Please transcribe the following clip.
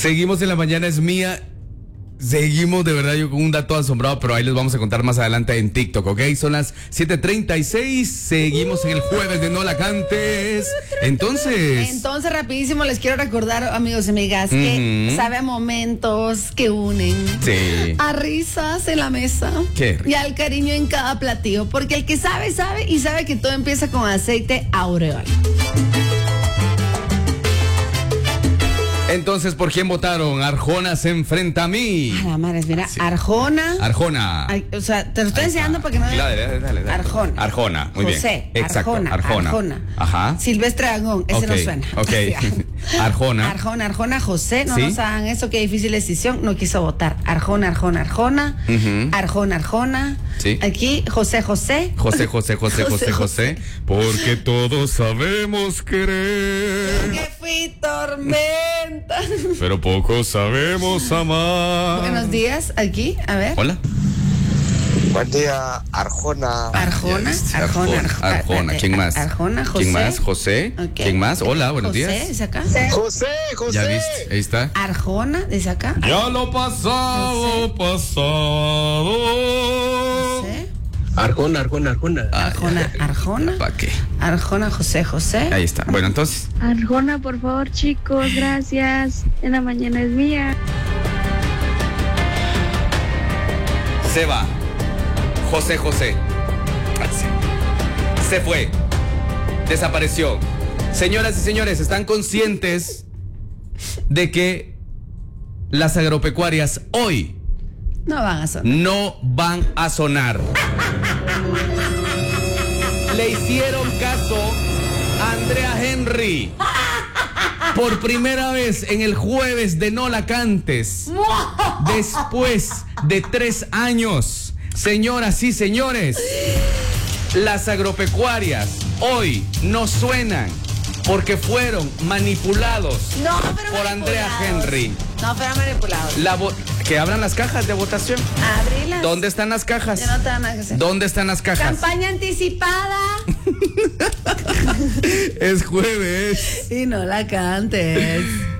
Seguimos en La Mañana es Mía. Seguimos de verdad yo con un dato asombrado, pero ahí les vamos a contar más adelante en TikTok, ¿ok? Son las 7:36, seguimos en el jueves de No La Cantes. Entonces rapidísimo les quiero recordar, amigos y amigas, que sabe a momentos que unen, sí, a risas en la mesa. Qué rico. Y al cariño en cada platillo, porque el que sabe, sabe y sabe que todo empieza con aceite Aureol. Entonces, ¿por quién votaron? Arjona se enfrenta a mí. A la madre, mira, Sí. Arjona. Ay, o sea, te lo estoy enseñando para que no Dale. Arjona. Muy José, bien. Exacto, Arjona. Ajá. Silvestre Dangond, ese no suena. Ok. Arjona. Arjona, José, no ¿Sí? nos hagan eso, qué difícil decisión, no quiso votar. Arjona. Arjona. Sí. Aquí, José. José. Porque todos sabemos querer, Que fui tormenta. pero pocos sabemos amar. Buenos días, aquí, a ver. Hola. Buen día, Arjona. Arjona. ¿Quién más? Arjona, José. ¿Quién más? José. Ok. ¿Quién más? Hola, buenos José, días. dice acá. José. Ya viste, ahí está. Arjona, dice acá. Ya lo pasado. José. Arjona. Arjona. ¿Para qué? Arjona, José. Ahí está. Bueno, entonces. Arjona, por favor, chicos, gracias. En La Mañana es Mía. Se va. José. Se fue. Desapareció. Señoras y señores, ¿están conscientes de que las agropecuarias hoy No van a sonar. no van a sonar? Le hicieron caso a Andrea Henry. Por primera vez en el jueves de No La Cantes. Después de 3 años. Señoras y señores, las agropecuarias hoy no suenan porque fueron manipulados por Andrea Henry. No, pero manipulados. Que abran las cajas de votación. Abrilas. ¿Dónde están las cajas? Ya no te van a hacer. ¿Dónde están las cajas? Campaña anticipada. Es jueves. Y No La Cantes.